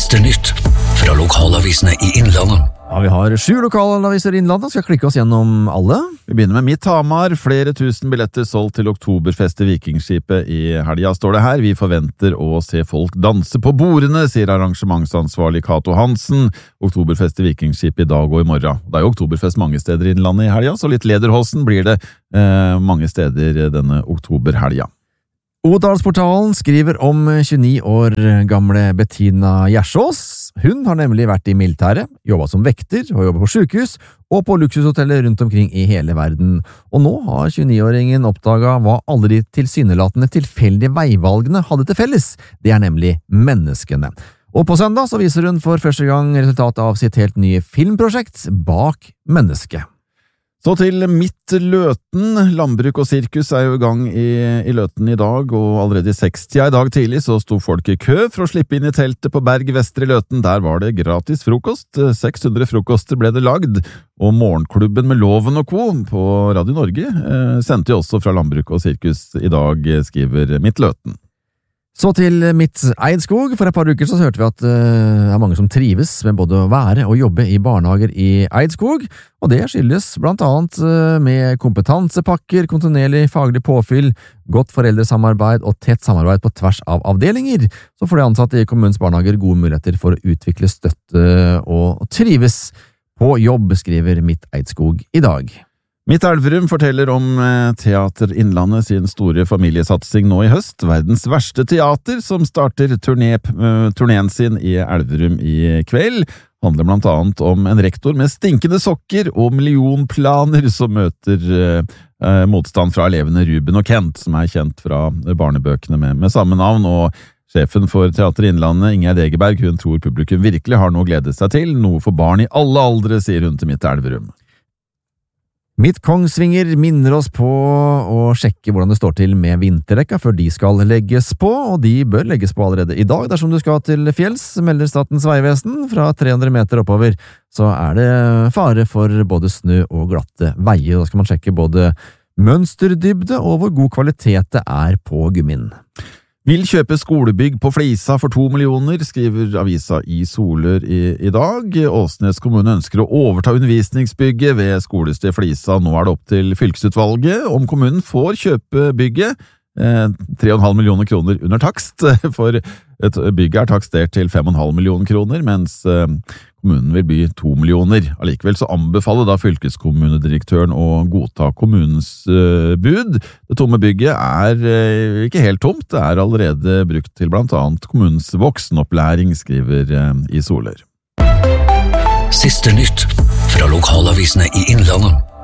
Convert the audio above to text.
Siste nytt fra lokalavisene i Innlandet. Ja, vi har 7 lokalaviser i Innlandet, skal klikke oss gjennom alle. Vi begynner med Mitt Hamar. Flere tusen billetter solgt til Oktoberfest i Vikingskipet i helga, står det her. Vi forventer å se folk danse på bordene, sier arrangementsansvarlig Kato Hansen. Oktoberfest i Vikingskipet i dag og i morgen. Det er jo Oktoberfest mange steder i Innlandet i helga, så litt lederhossen blir det mange steder denne oktoberhelga. Odalsportalen skriver om 29 år gamle Bettina Gjersås. Hun har nemlig vært i militæret, jobbet som vekter og jobbet på sykehus og på luksushoteller rundt omkring i hele verden. Og nå har 29-åringen oppdaget hva alle de tilsynelatende tilfeldige veivalgene hadde til felles. Det er nemlig menneskene. Og på søndag så viser hun for første gang resultatet av sitt helt nye filmprosjekt Bak mennesket. Så til Midt Løten. Landbruk og sirkus er jo i gang i Løten i dag, og allerede i 60 i dag tidlig så sto folk i kø for å slippe inn i teltet på Berg Vestre Løten. Der var det gratis frokost. 600 frokoster ble det lagd, og Morgenklubben med Loven og Co. på Radio Norge sendte jo også fra Landbruk og sirkus i dag, skriver Midt Løten. Så til Midt Eidskog. For et par uker så hørte vi at det er mange som trives med både å være og jobbe i barnehager i Eidskog, og det skyldes blant annet med kompetansepakker, kontinuerlig faglig påfyll, godt foreldresamarbeid og tett samarbeid på tvers av avdelinger. Så får de ansatte i kommunens barnehager gode muligheter for å utvikle støtte og trives på jobb, skriver Midt Eidskog i dag. Midt Elverum forteller om Teater Innlandet sin store familiesatsing nå i høst. Verdens verste teater, som starter turneen sin i Elverum i kveld, handler blant annet om en rektor med stinkende sokker og millionplaner som møter motstand fra elevene Ruben og Kent, som er kjent fra barnebøkene med samme navn, og sjefen for Teater Innlandet, Ingjerd Egeberg, hun tror publikum virkelig har noe å glede seg til, noe for barn i alle aldre, sier hun til Midt Elverum. Midt Kongsvinger minner oss på å sjekke hvordan det står til med vinterrekka før de skal legges på, og de bør legges på allerede i dag dersom du skal til fjells, melder Statens vegvesen. Fra 300 meter oppover så er det fare for både snø og glatte veier. Da skal man sjekke både mønsterdybde og hvor god kvalitet det er på gummien. Vil kjøpe skolebygg på Flisa for 2 millioner, skriver avisa i Solør i dag. Åsnes kommune ønsker å overta undervisningsbygget ved skolested Flisa. Nå er det opp til fylkesutvalget om kommunen får kjøpe bygget. 3,5 millioner kroner under takst, for et bygg er takstert til 5,5 millioner kroner, mens kommunen vil by 2 millioner. Allikevel så anbefaler da fylkeskommunedirektøren å godta kommunens bud. Det tomme bygget er ikke helt tomt, det er allerede brukt til blant annet kommunens voksenopplæring, skriver i Solør. Siste nytt fra lokalavisene i Innlandet.